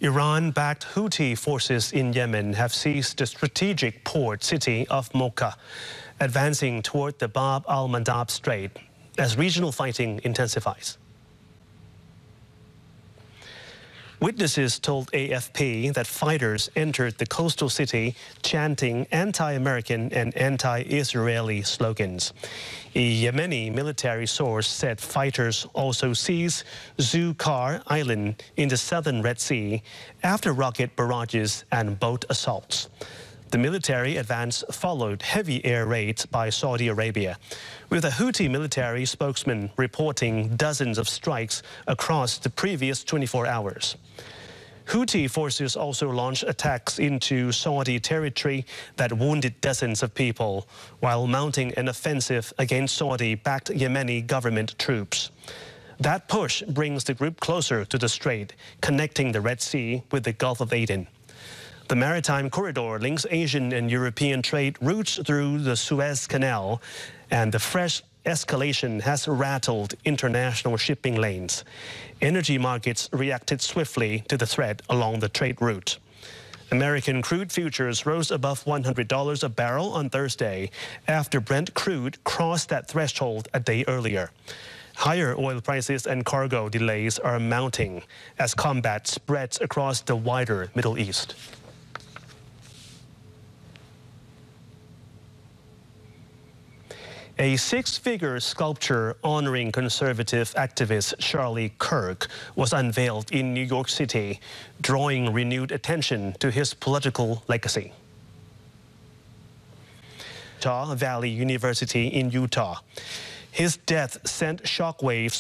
Iran-backed Houthi forces in Yemen have seized the strategic port city of Mocha, advancing toward the Bab al-Mandab Strait as regional fighting intensifies. Witnesses told AFP that fighters entered the coastal city chanting anti-American and anti-Israeli slogans. A Yemeni military source said fighters also seized Zu-Qar Island in the southern Red Sea after rocket barrages and boat assaults. The military advance followed heavy air raids by Saudi Arabia, with a Houthi military spokesman reporting dozens of strikes across the previous 24 hours. Houthi forces also launched attacks into Saudi territory that wounded dozens of people, while mounting an offensive against Saudi-backed Yemeni government troops. That push brings the group closer to the strait, connecting the Red Sea with the Gulf of Aden. The maritime corridor links Asian and European trade routes through the Suez Canal, and the fresh escalation has rattled international shipping lanes. Energy markets reacted swiftly to the threat along the trade route. American crude futures rose above $100 a barrel on Thursday after Brent crude crossed that threshold a day earlier. Higher oil prices and cargo delays are mounting as combat spreads across the wider Middle East. A six-figure sculpture honoring conservative activist Charlie Kirk was unveiled in New York City, drawing renewed attention to his political legacy. Utah Valley University in Utah. His death sent shockwaves